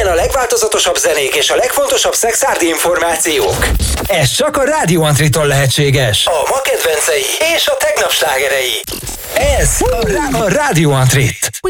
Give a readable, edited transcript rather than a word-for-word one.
Helyen a legváltozatosabb zenék és a legfontosabb szexárdi információk. Ez csak a Rádió Antritól lehetséges. A ma kedvencei és a tegnap slágerei. Ez a Rádió Antrit.